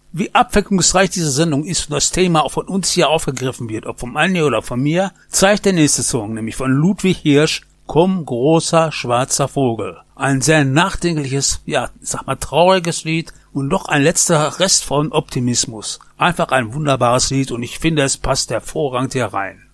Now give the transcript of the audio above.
Wie abwechslungsreich diese Sendung ist und das Thema auch von uns hier aufgegriffen wird, ob vom Andi oder von mir, zeigt der nächste Song, nämlich von Ludwig Hirsch, Komm, großer schwarzer Vogel. Ein sehr nachdenkliches, trauriges Lied und doch ein letzter Rest von Optimismus. Einfach ein wunderbares Lied und ich finde, es passt hervorragend hier rein.